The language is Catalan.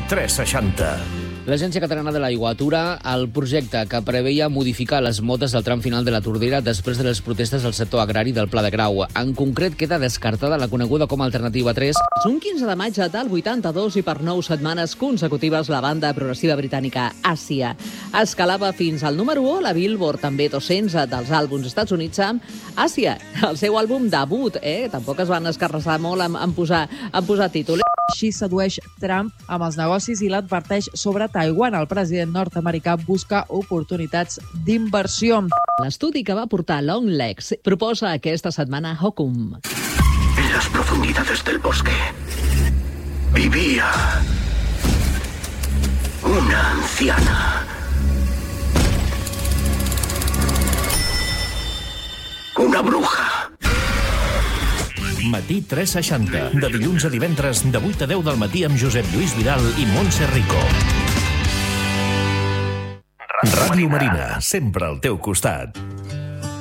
360. L'Agència Catalana de l'Aigua atura el projecte que preveia modificar les motes del tram final de la Tordera després de les protestes del sector agrari del Pla de Grau. En concret, queda descartada la coneguda com a Alternativa 3. Un 15 de maig del 82 i per 9 setmanes consecutives la banda progressiva britànica Àsia escalava fins al número 1, la Billboard també 200 dels àlbums Estats Units amb Àsia, el seu àlbum debut. Tampoc es van escarrassar molt en posar títol. Així sedueix Trump amb els negocis i l'adverteix sobre Taiwan. El president nord-americà busca oportunitats d'inversió. L'estudi que va portar Longlegs proposa aquesta setmana Hokum. En las profundidades del bosque vivía una anciana. Una bruja. Matí 360. De dilluns a divendres, de 8 a 10 del matí amb Josep Lluís Vidal i Montse Rico. Ràdio Marina, sempre al teu costat.